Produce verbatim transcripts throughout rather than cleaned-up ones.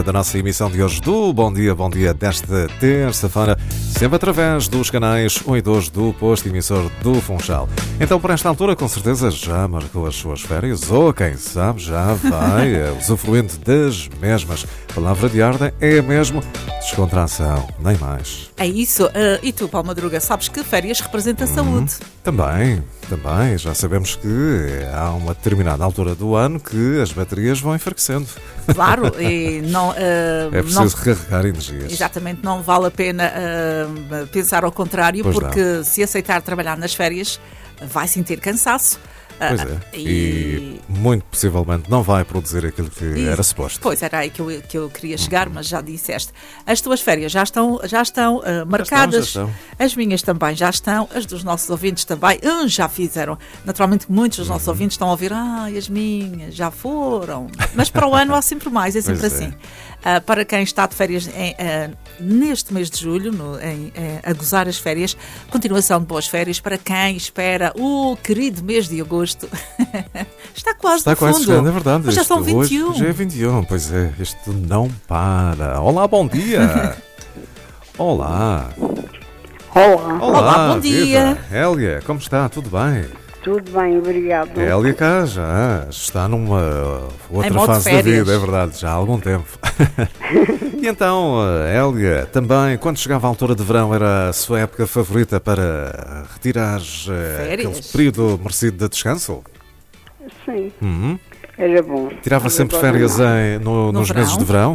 Da nossa emissão de hoje do Bom Dia, Bom Dia desta terça-feira, sempre através dos canais um e dois do posto emissor do Funchal. Então, por esta altura, com certeza já marcou as suas férias ou, quem sabe, já vai usufruindo das mesmas. A palavra de ordem é mesmo descontração, nem mais. É isso. Uh, e tu, Paulo Madruga, sabes que férias representa a saúde? Hum, também, também. Já sabemos que há uma determinada altura do ano que as baterias vão enfraquecendo. Claro, e não... Uh, é preciso não, recarregar energias. Exatamente, não vale a pena uh, pensar ao contrário, pois porque não. Se aceitar trabalhar nas férias, vai sentir cansaço. Pois é, e... e muito possivelmente não vai produzir aquilo que e... era suposto. Pois, era aí que eu, que eu queria chegar, uhum. mas já disseste. As tuas férias já estão, já estão uh, marcadas, já estão, já estão. As minhas também já estão, as dos nossos ouvintes também uh, já fizeram. Naturalmente muitos dos nossos uhum. ouvintes estão a ouvir, ah, as minhas já foram. Mas para o ano há sempre mais, é sempre pois assim. É. Uh, para quem está de férias em, uh, neste mês de julho, no, em, uh, a gozar as férias, continuação de boas férias. Para quem espera o querido mês de agosto, está quase está no quase fundo. chegando, é verdade. Mas já são vinte e um. Hoje, hoje é vinte e um, pois é, isto não para. Olá, bom dia. Olá. Olá. Olá, Olá, bom dia. Viva. Hélia, como está? Tudo bem? Tudo bem, obrigado. Hélia cá já está numa outra fase da vida, é verdade, já há algum tempo. E então, Hélia, também, quando chegava a altura de verão, era a sua época favorita para retirar férias? Aquele período merecido de descanso? Sim, uhum. Era bom. Tirava Mas sempre férias em, no, no nos verão? meses de verão?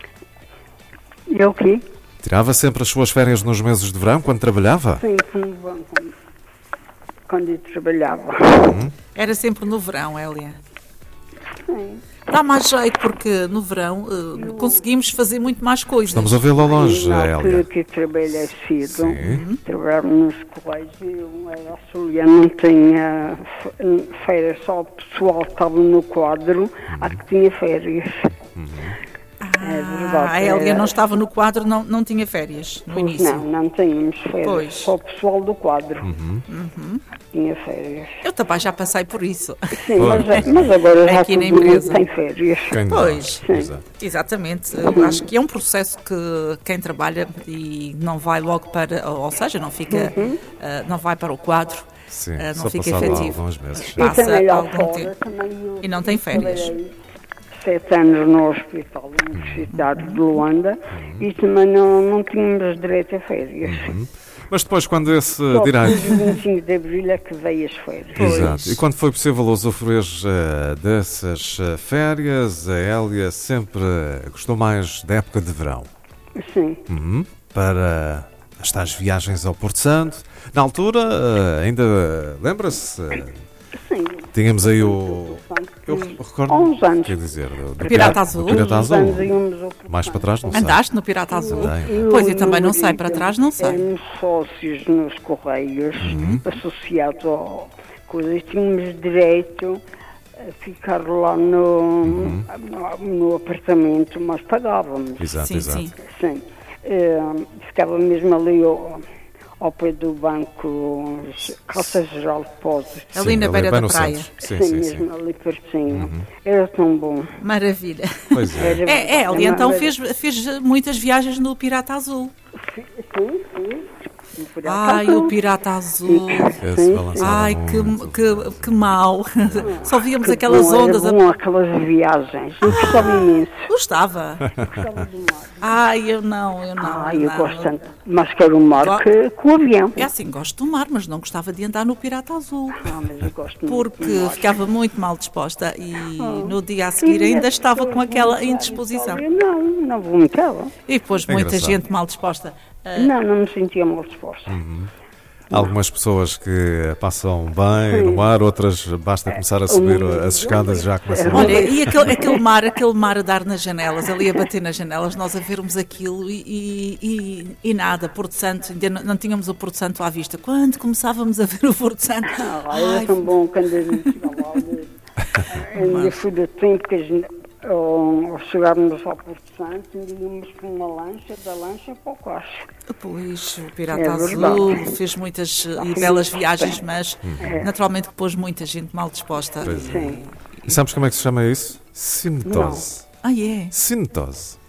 E o quê? Tirava sempre as suas férias nos meses de verão, quando trabalhava? Sim, quando, quando eu trabalhava. Uhum. Era sempre no verão, Hélia. Sim. Dá mais jeito, porque no verão uh, eu... conseguimos fazer muito mais coisas. Estamos a vê-la longe, na Hélia. altura que eu trabalhei cedo, uhum. trabalhava nos colégios, eu era auxiliar, não tinha férias, só o pessoal que estava no quadro, uhum. a que tinha férias. Uhum. É verdade, a Hélia não estava no quadro, não, não tinha férias no pois início. Não, não tínhamos férias, pois. Só o pessoal do quadro uhum. Uhum. tinha férias. Eu também já passei por isso. Sim, mas, mas agora já aqui todo na empresa tem férias. Quem pois, Sim. Exatamente. Eu acho que é um processo que quem trabalha e não vai logo para, ou seja, não fica, uhum. uh, não vai para o quadro. Sim, uh, não só fica passava efetivo. alguns meses. Passa também algum fora, tempo. também eu, E não tem férias. Sete anos no Hospital Universitário de Luanda uhum. e também não, não tínhamos direito a férias. Uhum. Mas depois, quando esse Só direito... Só vinte e cinco de abril é que veio as férias. Exato. E quando foi possível usufruir uh, dessas uh, férias, a Hélia sempre uh, gostou mais da época de verão. Sim. Uhum. Para as tais viagens ao Porto Santo. Na altura, uh, ainda uh, lembra-se... Uh, Sim. Tínhamos aí o... Eu recordo... Há uns anos. Quer dizer, do, do Pirata Azul. Do Pirata Azul. Azul. Mais para trás, não sei. Andaste no Pirata Azul? Eu, pois, eu também não marido, sei. Para trás, não sei. Éramos sócios nos Correios, uhum. associados a coisas. Tínhamos direito a ficar lá no, uhum. no, no apartamento, mas pagávamos. Exato, sim, exato. Sim. Sim. Uh, ficava mesmo ali ao, ao pé do banco Caixa Geral de Depósitos. Ali na beira da praia. Sim, sim, sim, mesmo sim. ali pertinho. Uhum. Era tão bom. Maravilha. Pois é. Era, É, é ali era, então era, fez, fez muitas viagens no Pirata Azul. Sim, sim. Ai, o Pirata Azul. Esse Ai, muito. que, que, que mau. Só víamos que aquelas bom, ondas. Era bom, aquelas viagens. Eu gostava imenso. Gostava. Gostava do mar. Ai, eu não, eu não. Ai, eu não. gosto tanto. Mas quero o mar Go- que, que o avião. É assim, gosto do mar, mas não gostava de andar no Pirata Azul. Não, mas eu gosto muito Porque do mar. ficava muito mal disposta e Oh. no dia a seguir Sim, ainda as estava pessoas com aquela vomitar e indisposição. tal. Eu Não, não vomitava. E depois É muita engraçado. gente mal disposta. Ah, Não, não me sentia mal disposta. Há algumas pessoas que passam bem Sim. no mar, outras basta começar a subir as escadas e já começam a... Olha, e aquele, aquele mar, aquele mar a dar nas janelas, ali a bater nas janelas, nós a vermos aquilo e, e, e, e nada, Porto Santo, ainda não, não tínhamos o Porto Santo à vista. Quando começávamos a ver o Porto Santo? Ah, era tão bom quando a gente chegava lá. Ainda fui do tempo que a gente, ao, ao chegarmos ao Porto Santo, ainda íamos com uma lancha, da lancha para o coche. Pois, o Pirata É Azul verdade. fez muitas uh, e fiz belas isso viagens, bem. mas É. naturalmente que pôs muita gente mal disposta. Pois é. Sim. E sabes como é que se chama isso? Cinetose. Ah, é? Cinetose.